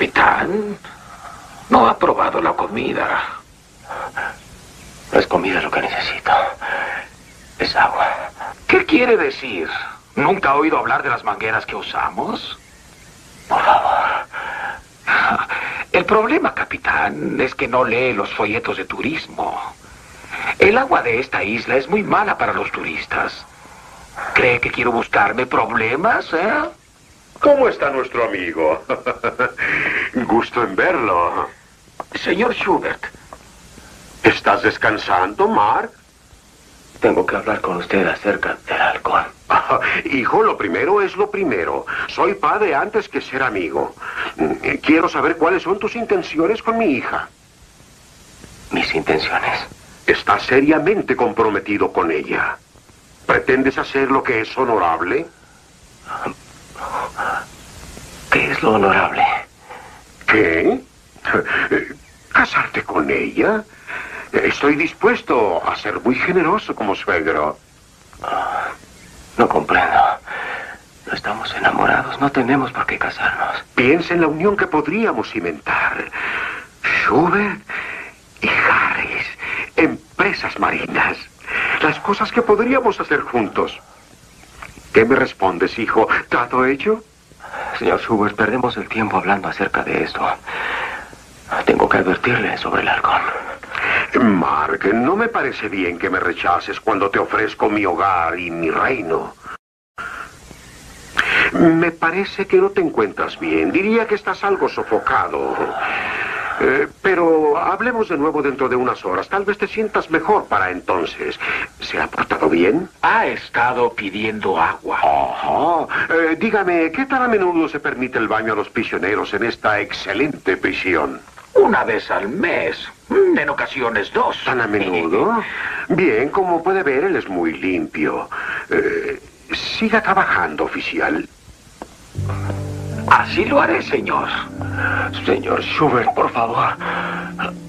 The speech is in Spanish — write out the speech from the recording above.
Capitán, no ha probado la comida. No es comida lo que necesito. Es agua. ¿Qué quiere decir? ¿Nunca ha oído hablar de las mangueras que usamos? Por favor. El problema, capitán, es que no lee los folletos de turismo. El agua de esta isla es muy mala para los turistas. ¿Cree que quiero buscarme problemas, ¿Cómo está nuestro amigo? Gusto en verlo. Señor Schubert. ¿Estás descansando, Mark? Tengo que hablar con usted acerca del halcón. Hijo, lo primero es lo primero. Soy padre antes que ser amigo. Quiero saber cuáles son tus intenciones con mi hija. ¿Mis intenciones? ¿Estás seriamente comprometido con ella? ¿Pretendes hacer lo que es honorable? ¿Qué es lo honorable? ¿Qué? ¿Casarte con ella? Estoy dispuesto a ser muy generoso como suegro. No comprendo. No estamos enamorados, no tenemos por qué casarnos. Piensa en la unión que podríamos cimentar. Schubert y Harris, empresas marinas. Las cosas que podríamos hacer juntos. ¿Qué me respondes, hijo? ¿Trato hecho? Señor Schubert, perdemos el tiempo hablando acerca de esto. Tengo que advertirle sobre el halcón. Mark, no me parece bien que me rechaces cuando te ofrezco mi hogar y mi reino. Me parece que no te encuentras bien. Diría que estás algo sofocado. Pero hablemos de nuevo dentro de unas horas. Tal vez te sientas mejor para entonces. ¿Se ha portado bien? Ha estado pidiendo agua. Ajá. Dígame, ¿qué tan a menudo se permite el baño a los prisioneros en esta excelente prisión? Una vez al mes. En ocasiones 2. ¿Tan a menudo? Bien, como puede ver, él es muy limpio. Siga trabajando, oficial. Así lo haré, señor. Señor Schubert, por favor.